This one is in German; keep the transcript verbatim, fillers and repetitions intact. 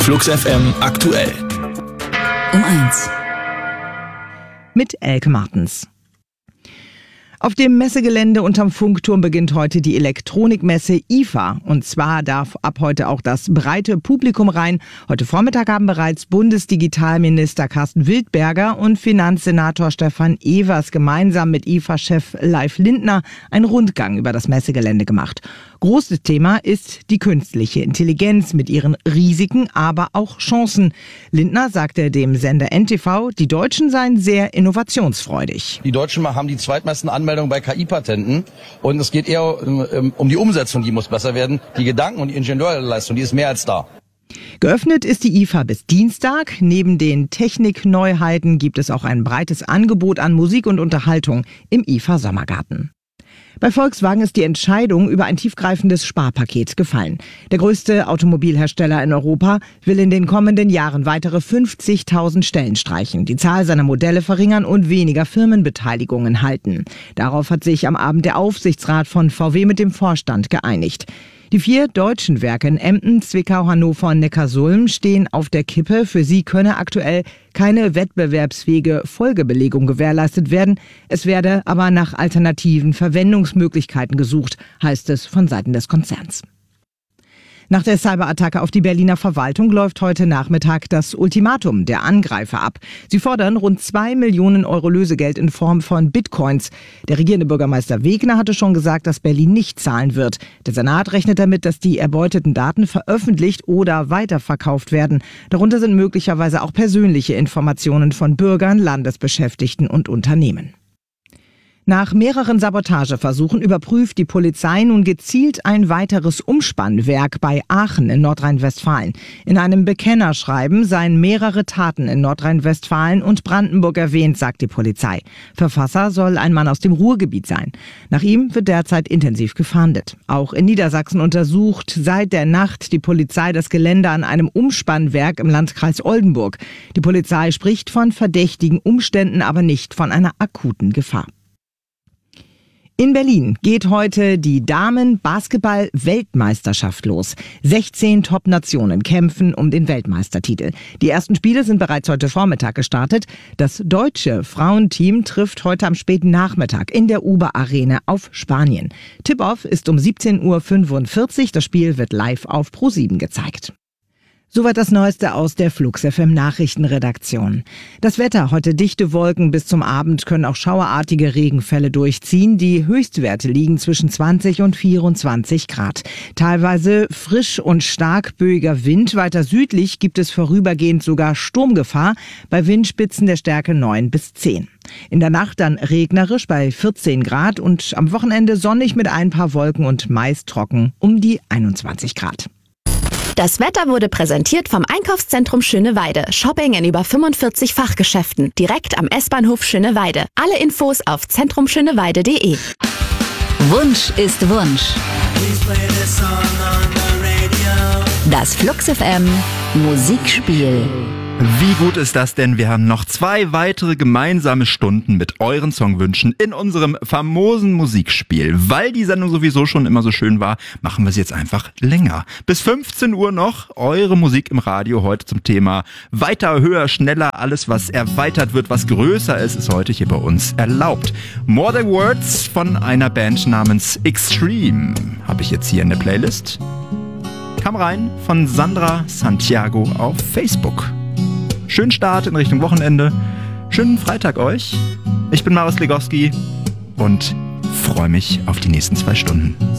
Flux F M aktuell. Um eins. Mit Elke Martens. Auf dem Messegelände unterm Funkturm beginnt heute die Elektronikmesse I F A. Und zwar darf ab heute auch das breite Publikum rein. Heute Vormittag haben bereits Bundesdigitalminister Carsten Wildberger und Finanzsenator Stefan Evers gemeinsam mit I F A-Chef Leif Lindner einen Rundgang über das Messegelände gemacht. Großes Thema ist die künstliche Intelligenz mit ihren Risiken, aber auch Chancen. Lindner sagte dem Sender N T V, die Deutschen seien sehr innovationsfreudig. Die Deutschen haben die zweitmeisten Anmeldungen bei K I-Patenten und es geht eher um, um die Umsetzung, die muss besser werden. Die Gedanken und die Ingenieurleistung, die ist mehr als da. Geöffnet ist die I F A bis Dienstag. Neben den Technikneuheiten gibt es auch ein breites Angebot an Musik und Unterhaltung im I F A-Sommergarten. Bei Volkswagen ist die Entscheidung über ein tiefgreifendes Sparpaket gefallen. Der größte Automobilhersteller in Europa will in den kommenden Jahren weitere fünfzigtausend Stellen streichen, die Zahl seiner Modelle verringern und weniger Firmenbeteiligungen halten. Darauf hat sich am Abend der Aufsichtsrat von V W mit dem Vorstand geeinigt. Die vier deutschen Werke in Emden, Zwickau, Hannover und Neckarsulm stehen auf der Kippe. Für sie könne aktuell keine wettbewerbsfähige Folgebelegung gewährleistet werden. Es werde aber nach alternativen Verwendungsmöglichkeiten gesucht, heißt es von Seiten des Konzerns. Nach der Cyberattacke auf die Berliner Verwaltung läuft heute Nachmittag das Ultimatum der Angreifer ab. Sie fordern rund zwei Millionen Euro Lösegeld in Form von Bitcoins. Der regierende Bürgermeister Wegner hatte schon gesagt, dass Berlin nicht zahlen wird. Der Senat rechnet damit, dass die erbeuteten Daten veröffentlicht oder weiterverkauft werden. Darunter sind möglicherweise auch persönliche Informationen von Bürgern, Landesbeschäftigten und Unternehmen. Nach mehreren Sabotageversuchen überprüft die Polizei nun gezielt ein weiteres Umspannwerk bei Aachen in Nordrhein-Westfalen. In einem Bekennerschreiben seien mehrere Taten in Nordrhein-Westfalen und Brandenburg erwähnt, sagt die Polizei. Verfasser soll ein Mann aus dem Ruhrgebiet sein. Nach ihm wird derzeit intensiv gefahndet. Auch in Niedersachsen untersucht seit der Nacht die Polizei das Gelände an einem Umspannwerk im Landkreis Oldenburg. Die Polizei spricht von verdächtigen Umständen, aber nicht von einer akuten Gefahr. In Berlin geht heute die Damen-Basketball-Weltmeisterschaft los. sechzehn Top-Nationen kämpfen um den Weltmeistertitel. Die ersten Spiele sind bereits heute Vormittag gestartet. Das deutsche Frauenteam trifft heute am späten Nachmittag in der Uber Arena auf Spanien. Tip-Off ist um siebzehn Uhr fünfundvierzig. Das Spiel wird live auf Pro sieben gezeigt. Soweit das Neueste aus der Flux F M Nachrichtenredaktion. Das Wetter, heute dichte Wolken, bis zum Abend können auch schauerartige Regenfälle durchziehen. Die Höchstwerte liegen zwischen zwanzig und vierundzwanzig Grad. Teilweise frisch und stark böiger Wind. Weiter südlich gibt es vorübergehend sogar Sturmgefahr bei Windspitzen der Stärke neun bis zehn. In der Nacht dann regnerisch bei vierzehn Grad und am Wochenende sonnig mit ein paar Wolken und meist trocken um die einundzwanzig Grad. Das Wetter wurde präsentiert vom Einkaufszentrum Schöneweide. Shopping in über fünfundvierzig Fachgeschäften. Direkt am S-Bahnhof Schöneweide. Alle Infos auf zentrum schöneweide punkt de. Wunsch ist Wunsch. Das Flux F M Musikspiel. Wie gut ist das denn? Wir haben noch zwei weitere gemeinsame Stunden mit euren Songwünschen in unserem famosen Musikspiel. Weil die Sendung sowieso schon immer so schön war, machen wir es jetzt einfach länger. Bis fünfzehn Uhr noch eure Musik im Radio heute zum Thema weiter, höher, schneller. Alles, was erweitert wird, was größer ist, ist heute hier bei uns erlaubt. More Than Words von einer Band namens Extreme habe ich jetzt hier in der Playlist. Kam rein von Sandra Santiago auf Facebook. Schönen Start in Richtung Wochenende. Schönen Freitag euch. Ich bin Marius Legowski und freue mich auf die nächsten zwei Stunden.